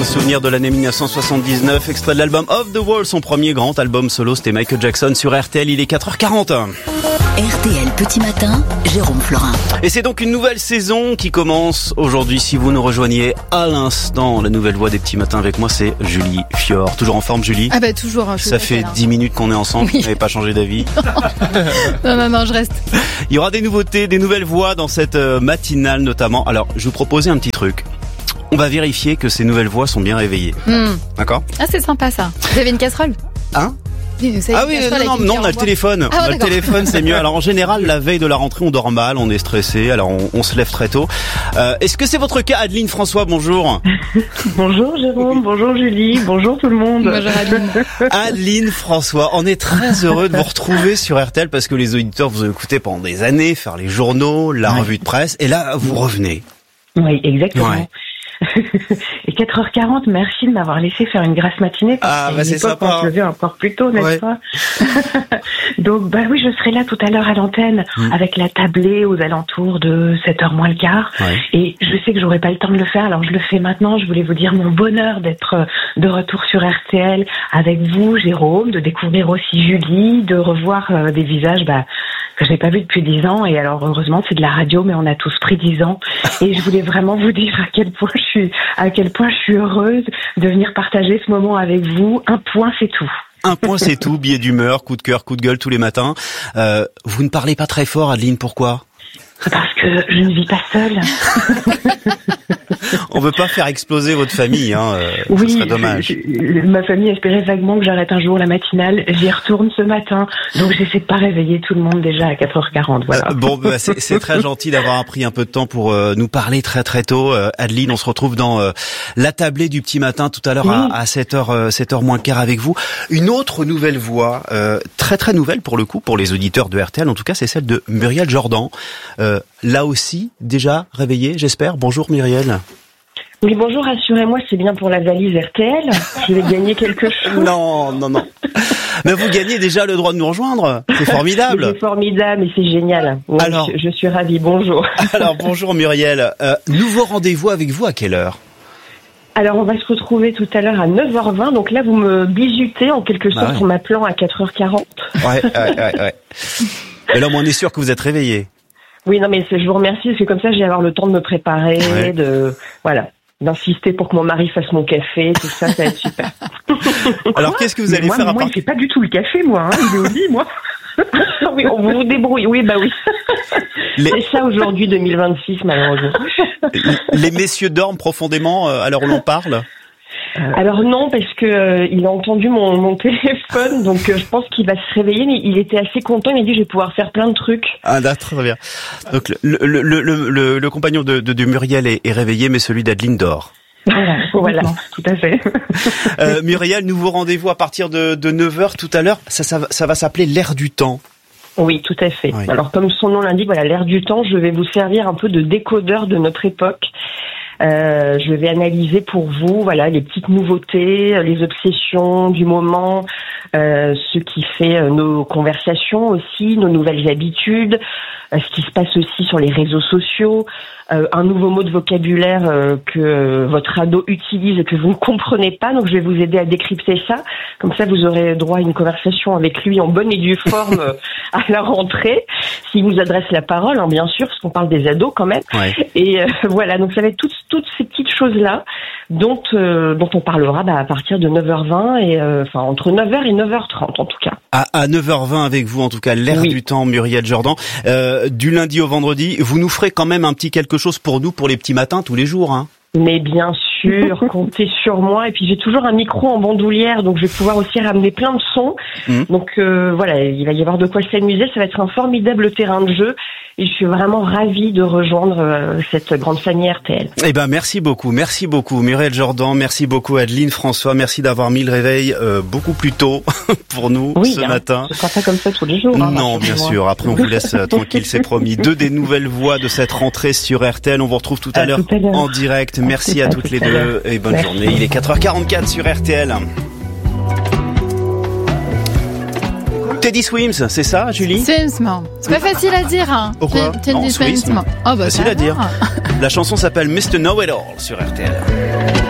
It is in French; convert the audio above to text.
Souvenir de l'année 1979, extrait de l'album Off the Wall, son premier grand album solo, c'était Michael Jackson sur RTL, il est 4h40. RTL Petit Matin, Jérôme Florin. Et c'est donc une nouvelle saison qui commence aujourd'hui. Si vous nous rejoignez à l'instant, la nouvelle voix des Petits Matins avec moi, c'est Julie Fior. Toujours en forme, Julie? Ah bah toujours. Ça fait 10 minutes qu'on est ensemble, oui. Vous n'avez pas changé d'avis? Non, je reste. Il y aura des nouveautés, des nouvelles voix dans cette matinale notamment. Alors, je vous proposais un petit truc. On va vérifier que ces nouvelles voix sont bien réveillées. D'accord? Ah, c'est sympa ça. Vous avez une casserole? Hein? Ah oui, non, on a le téléphone. Ah, on a le téléphone, c'est mieux. Alors en général, la veille de la rentrée, on dort mal, on est stressé, alors on se lève très tôt. Est-ce que c'est votre cas, Adeline François? Bonjour. Bonjour Jérôme, bonjour Julie, bonjour tout le monde. Bonjour Adeline. Adeline François, on est très heureux de vous retrouver sur RTL parce que les auditeurs vous ont écouté pendant des années, faire les journaux, la revue de presse, et là vous revenez. Oui, exactement. Ouais. Et 4h40, merci de m'avoir laissé faire une grasse matinée. Ah, bah c'est sympa. On se levait encore plus tôt, n'est-ce pas? Donc, bah oui, je serai là tout à l'heure à l'antenne avec la tablée aux alentours de 7h moins le quart. Ouais. Et je sais que j'aurai pas le temps de le faire, alors je le fais maintenant. Je voulais vous dire mon bonheur d'être de retour sur RTL avec vous, Jérôme, de découvrir aussi Julie, de revoir des visages, que j'ai pas vu depuis 10 ans. Et alors, heureusement, c'est de la radio, mais on a tous pris 10 ans. Et je voulais vraiment vous dire à quel point je suis heureuse de venir partager ce moment avec vous. Un point, c'est tout. Un point, c'est tout. Billet d'humeur, coup de cœur, coup de gueule tous les matins. Vous ne parlez pas très fort, Adeline, pourquoi? Parce que je ne vis pas seule. On veut pas faire exploser votre famille, Oui, ce serait dommage. Ma famille espérait vaguement que j'arrête un jour la matinale. J'y retourne ce matin, donc j'essaie de pas réveiller tout le monde déjà à 4h40. Voilà. Bon, c'est très gentil d'avoir pris un peu de temps pour nous parler très très tôt. Adeline, on se retrouve dans la tablée du Petit Matin tout à l'heure à 7h moins le quart avec vous. Une autre nouvelle voix, très très nouvelle pour le coup, pour les auditeurs de RTL, en tout cas, c'est celle de Muriel Jourdan. Là aussi, déjà réveillée, j'espère. Bonjour Muriel. Oui, bonjour, rassurez-moi, c'est bien pour la valise RTL. Je vais gagner quelque chose. Non. Mais vous gagnez déjà le droit de nous rejoindre. C'est formidable. C'est formidable et c'est génial. Donc, alors, je suis ravie. Bonjour. Alors, bonjour Muriel. Nouveau rendez-vous avec vous à quelle heure? Alors, on va se retrouver tout à l'heure à 9h20. Donc là, vous me bisutez en quelque sorte en m'appelant à 4h40. Ouais. Et là, on est sûr que vous êtes réveillé. Oui, non, mais je vous remercie parce que comme ça, je vais avoir le temps de me préparer, d'insister pour que mon mari fasse mon café, tout ça, ça va être super. Alors, qu'est-ce que vous allez faire Moi, il fait pas du tout le café, moi. Il est au lit, moi. Oui, on vous débrouille. Oui, oui. C'est ça aujourd'hui, 2026, malheureusement. Les messieurs dorment profondément à l'heure où l'on parle? Alors non, parce que il a entendu mon téléphone, donc je pense qu'il va se réveiller, mais il était assez content, il m'a dit je vais pouvoir faire plein de trucs. Ah, très bien. Donc le compagnon de Muriel est réveillé, mais celui d'Adeline dort. Voilà, tout à fait. Muriel, nouveau rendez-vous à partir de 9h tout à l'heure, ça va s'appeler l'air du temps. Oui, tout à fait. Oui. Alors comme son nom l'indique, voilà, l'air du temps, je vais vous servir un peu de décodeur de notre époque. Je vais analyser pour vous, les petites nouveautés, les obsessions du moment, ce qui fait nos conversations aussi, nos nouvelles habitudes, ce qui se passe aussi sur les réseaux sociaux, un nouveau mot de vocabulaire que votre ado utilise et que vous ne comprenez pas. Donc je vais vous aider à décrypter ça. Comme ça, vous aurez droit à une conversation avec lui en bonne et due forme à la rentrée, s'il vous adresse la parole, bien sûr, parce qu'on parle des ados quand même. Ouais. Et voilà, donc ça va être toutes ces petites choses-là dont on parlera à partir de 9h20 et entre 9h et 9h30 en tout cas. À 9h20 avec vous en tout cas, l'air du temps, Muriel Jourdan. Du lundi au vendredi, vous nous ferez quand même un petit quelque chose pour nous, pour les petits matins tous les jours, hein. Mais bien sûr, comptez sur moi. Et puis j'ai toujours un micro en bandoulière, donc je vais pouvoir aussi ramener plein de sons. Donc il va y avoir de quoi s'amuser. Ça va être un formidable terrain de jeu. Et je suis vraiment ravie de rejoindre cette grande famille RTL. Eh ben merci beaucoup Muriel Jourdan, merci beaucoup Adeline François, merci d'avoir mis le réveil beaucoup plus tôt pour nous ce matin. Ce sera pas comme ça tous les jours. Non, bien sûr. Après on vous laisse tranquille, c'est promis. Deux des nouvelles voix de cette rentrée sur RTL. On vous retrouve tout à l'heure en direct. Merci à toutes les deux et bonne journée. Il est 4h44 sur RTL. Teddy Swims, c'est ça, Julie? Swims, c'est pas facile à dire. Hein. Pourquoi? Teddy Swims. Facile à dire. La chanson s'appelle Mr. Know It All sur RTL.